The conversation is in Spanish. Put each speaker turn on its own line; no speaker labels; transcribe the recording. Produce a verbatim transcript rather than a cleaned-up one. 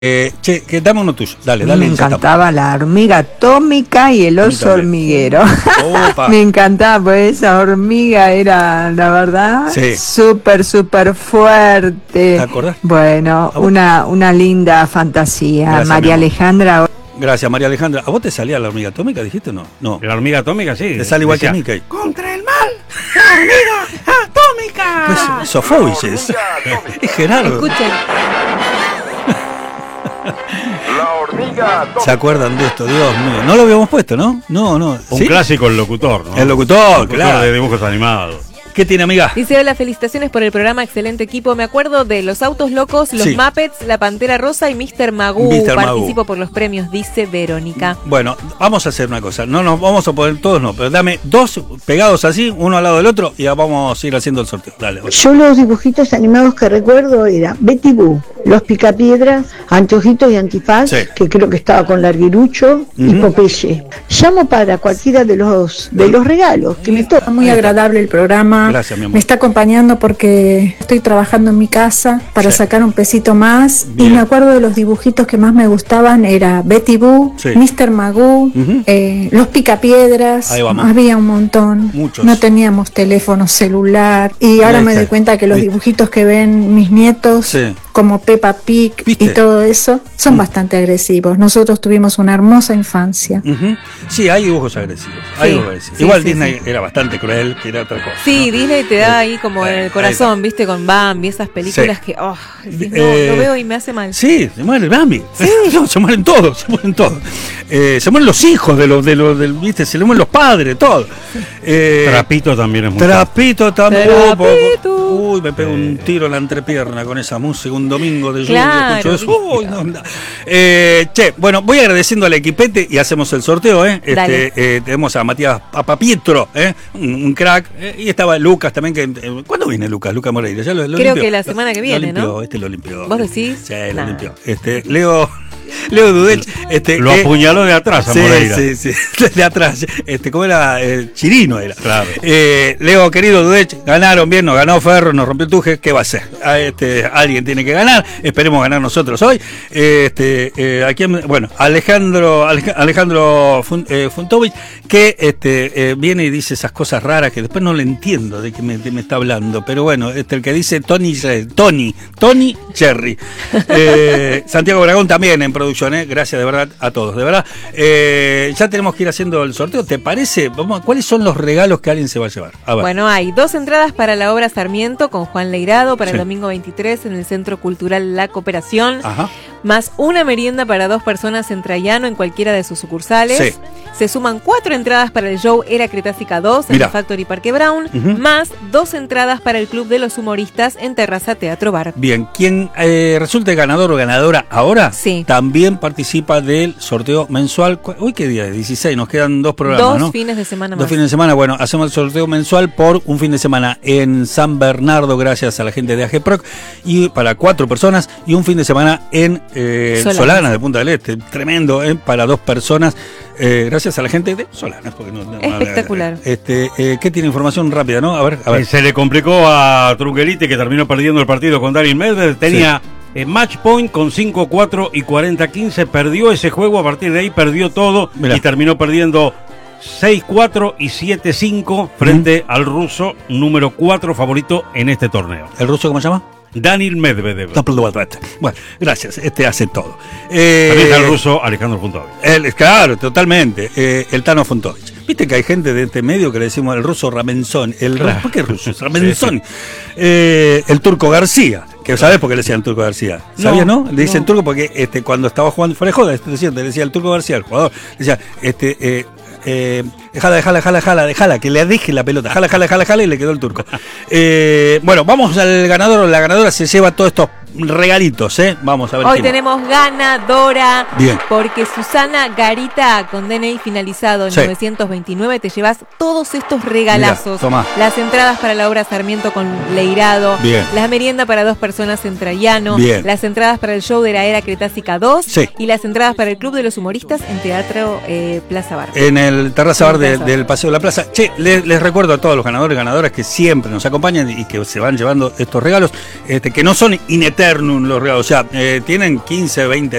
Eh, che, que dame uno tuyo, dale, dale.
Me encantaba estamos. La hormiga atómica y el oso hormiguero. Me encantaba, pues esa hormiga era, la verdad, sí. súper, súper fuerte.
¿Te acordás?
Bueno, una, una linda fantasía. Gracias, María Alejandra.
Gracias, María Alejandra. ¿A vos te salía la hormiga atómica, dijiste o no? No.
La hormiga atómica, sí.
Te sale igual decía, que a mí, que
¡contra el mal! ¡La hormiga atómica!
Pues, Sofovich es. Es Gerardo.
Escuchen.
La hormiga atómica.
¿Se acuerdan de esto? Dios mío. No lo habíamos puesto, ¿no? No, no.
Un
¿sí?
clásico, el locutor, ¿no?
El locutor,
el locutor
claro.
de dibujos animados.
¿Qué tiene, amiga?
Dice, hola, felicitaciones por el programa, excelente equipo. Me acuerdo de Los Autos Locos, Los sí. Muppets, La Pantera Rosa y míster Magoo.
mister
Participo
Magoo.
por los premios, dice Verónica.
Bueno, vamos a hacer una cosa. No nos vamos a poner todos, no, pero dame dos pegados así, uno al lado del otro, y vamos a ir haciendo el sorteo. Dale. Oye.
Yo los dibujitos animados que recuerdo eran Betty Boo, Los Picapiedras, Antojitos y Antifaz, sí. que creo que estaba con Larguirucho, uh-huh. y Popeye. Llamo para cualquiera de los de los regalos que me toca.
Muy agradable el programa.
Gracias, mi amor.
Me está acompañando porque estoy trabajando en mi casa para sí. sacar un pesito más. Bien. Y me acuerdo de los dibujitos que más me gustaban, era Betty Boo, sí. míster Magoo, uh-huh. eh, Los Picapiedras, había un montón.
Muchos.
No teníamos teléfono celular y ahora me doy cuenta que los dibujitos que ven mis nietos, sí. como Peppa Pig ¿Viste? Y todo eso, son uh-huh. bastante agresivos. Nosotros tuvimos una hermosa infancia.
Uh-huh. Sí, hay dibujos agresivos. Hay sí. dibujos agresivos. Sí, Igual sí, Disney sí. era bastante cruel, que era otra cosa.
Sí,
¿no?
Disney te da ahí como en el corazón, viste, con Bambi, esas películas sí. que, oh, no, eh, lo veo y me hace mal.
Sí, se muere el Bambi. Sí. No, se mueren todos, se mueren todos. Eh, se mueren los hijos de los, de los, del, viste, se le mueren los padres, todo. Eh,
Trapito también es muy
Trapito también.
Trapito.
Uy, me pego un tiro en la entrepierna con esa música, un domingo de
claro,
lluvia, escucho eso. Uy, no, no. Eh, che, bueno, voy agradeciendo al equipete y hacemos el sorteo, ¿eh? Este, eh tenemos a Matías Papapietro, ¿eh? Un, un crack. Eh, y estaba Lucas también. Que, eh, ¿Cuándo viene Lucas? Lucas Moreira. ¿Ya lo, lo
Creo
limpió?
que la semana que viene,
lo limpió,
¿no?
Este lo limpió.
¿Vos decís?
Sí, lo
nah.
limpió. Este, Leo... Leo Dudech, este,
lo
eh,
apuñaló de atrás a
sí,
Moreira.
Sí, sí, de atrás. Este, ¿cómo era? Eh, Chirino era.
Claro.
Eh, Leo, querido Dudech, ganaron bien, nos ganó Ferro, nos rompió el tuje. ¿Qué va a hacer? Este, alguien tiene que ganar. Esperemos ganar nosotros hoy. Este, eh, aquí, bueno, Alejandro, Alejandro Fun, eh, Funtovich, que este, eh, viene y dice esas cosas raras que después no le entiendo de qué me, de me está hablando. Pero bueno, este, el que dice Tony, Tony, Tony Cherry. Eh, Santiago Bragón también en producción, ¿eh? Gracias de verdad a todos, de verdad. Eh, ya tenemos que ir haciendo el sorteo, ¿te parece? Vamos, ¿cuáles son los regalos que alguien se va a llevar? A ver.
Bueno, hay dos entradas para la obra Sarmiento con Juan Leirado para sí. el domingo veintitrés en el Centro Cultural La Cooperación.
Ajá.
Más una merienda para dos personas en Traiano en cualquiera de sus sucursales. Sí. Se suman cuatro entradas para el show Era Cretácica dos en Mirá. el Factory Parque Brown, uh-huh. más dos entradas para el Club de los Humoristas en Terraza Teatro Bar.
Bien, quien eh, resulte ganador o ganadora ahora,
sí.
también participa del sorteo mensual. Hoy qué día es, dieciséis, nos quedan dos programas,
Dos
¿no?
fines de semana
Dos
más.
fines de semana, bueno, hacemos el sorteo mensual por un fin de semana en San Bernardo, gracias a la gente de AGEPROC, y para cuatro personas, y un fin de semana en eh, Solana. Solana de Punta del Este, tremendo, ¿eh? Para dos personas. Eh, gracias a la gente de Solana. Porque no, no,
espectacular.
Este, eh, ¿Qué tiene información rápida, no? A ver, a ver.
Se le complicó a Trungelite, que terminó perdiendo el partido con Daniel Medvedev. Tenía sí. eh, match point con cinco cuatro y cuarenta quince. Perdió ese juego, a partir de ahí perdió todo. Mirá. Y terminó perdiendo seis cuatro y siete cinco frente uh-huh. al ruso número cuatro favorito en este torneo.
¿El ruso cómo se llama?
Daniel Medvedev.
Bueno, gracias, este hace todo. Eh,
También está el ruso Alejandro Funtovich.
El, claro, totalmente, eh, el Tano Funtovich. Viste que hay gente de este medio que le decimos el ruso Ramenzón. El, claro. ¿Por qué ruso? Ramenzón. Sí, sí. Eh, el turco García. Que ¿sabés por qué le decían Turco García? ¿Sabías, no? no? Le dicen no. turco porque este, cuando estaba jugando, fuera de joda, este, decía, le decía el Turco García, el jugador, le decía, este, eh, eh, dejala, dejala, dejala, dejala, dejala, que le deje la pelota, jala, jala, jala, jala, y le quedó el turco. Eh, bueno, vamos al ganador, la ganadora se lleva todos estos regalitos, ¿eh? Vamos a ver.
Hoy
quién
tenemos ganadora.
Bien.
Porque Susana Garita, con D N I finalizado en sí. novecientos veintinueve, te llevas todos estos regalazos.
Mirá,
las entradas para la obra Sarmiento con Leirado.
Bien.
La merienda para dos personas en Traiano.
Bien.
Las entradas para el show de la Era Cretácica dos.
Sí.
Y las entradas para el Club de los Humoristas en Teatro eh, Plaza Bar.
En el Terraza Bar de, del Paseo de la Plaza. Che, les, les recuerdo a todos los ganadores y ganadoras que siempre nos acompañan y que se van llevando estos regalos, este, que no son ineternos. eternum los regalos. O sea, eh, tienen quince, veinte